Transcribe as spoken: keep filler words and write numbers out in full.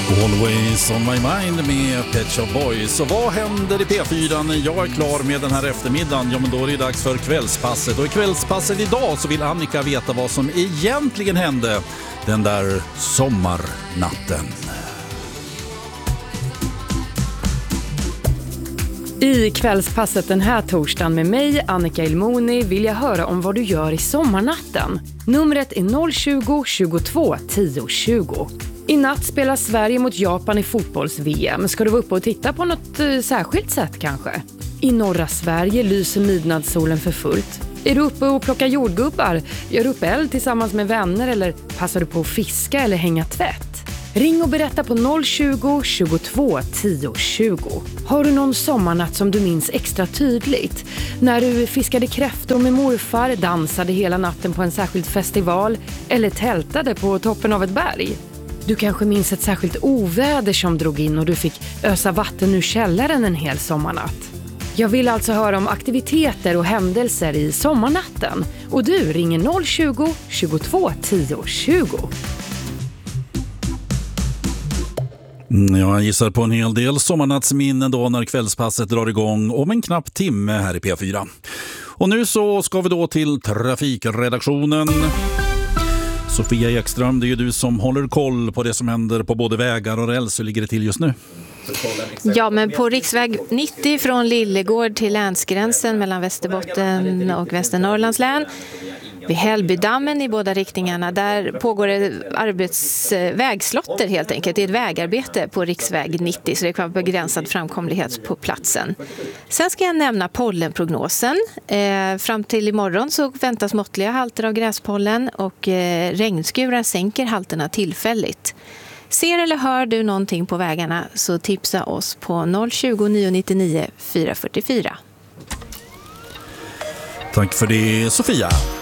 Always on my mind med Pet Shop Boys. Och vad händer i P fyra när jag är klar med den här eftermiddagen? Ja, men då är det dags för kvällspasset. Och i kvällspasset idag så vill Annika veta vad som egentligen hände den där sommarnatten. I kvällspasset den här torsdagen med mig, Annika Ilmoni, vill jag höra om vad du gör i sommarnatten. Numret är noll tjugo, tjugotvå, tio, tjugo. I natt spelar Sverige mot Japan i fotbolls-V M. Ska du vara uppe och titta på något eh, särskilt sätt kanske? I norra Sverige lyser midnattssolen för fullt. Är du uppe och plockar jordgubbar? Gör du upp eld tillsammans med vänner eller passar du på att fiska eller hänga tvätt? Ring och berätta på noll tjugo, tjugotvå, tio, tjugo. Har du någon sommarnatt som du minns extra tydligt? När du fiskade kräftor med morfar, dansade hela natten på en särskild festival eller tältade på toppen av ett berg? Du kanske minns ett särskilt oväder som drog in och du fick ösa vatten ur källaren en hel sommarnatt. Jag vill alltså höra om aktiviteter och händelser i sommarnatten. Och du ringer noll tjugo, tjugotvå, tio, tjugo. Jag gissar på en hel del sommarnattsminnen då när kvällspasset drar igång om en knapp timme här i P fyra. Och nu så ska vi då till trafikredaktionen. Sofia Ekström, det är ju du som håller koll på det som händer på både vägar och räls. Hur ligger det till just nu? Ja, men på riksväg nittio från Lillegård till länsgränsen mellan Västerbotten och Västernorrlands län. Vid Hällbydammen i båda riktningarna, där pågår det arbetsvägslotter helt enkelt. Det är ett vägarbete på riksväg nittio, så det kan vara begränsad framkomlighet på platsen. Sen ska jag nämna pollenprognosen. Eh, fram till imorgon så väntas måttliga halter av gräspollen och eh, regnskurar sänker halterna tillfälligt. Ser eller hör du någonting på vägarna så tipsa oss på noll tjugo, nio nittionio, fyra fyrtiofyra. Tack för det, Sofia.